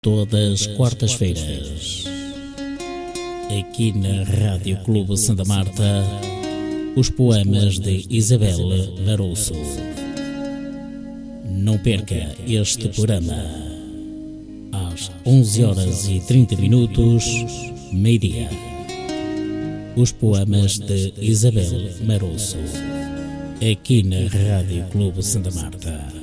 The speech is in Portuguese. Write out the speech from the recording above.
Todas quartas-feiras, aqui na Rádio Clube Santa Marta, os poemas de Isabel Marouço. Não perca este programa, às 11h30, meio-dia. Os poemas de Isabel Marouço, aqui na Rádio Clube Santa Marta.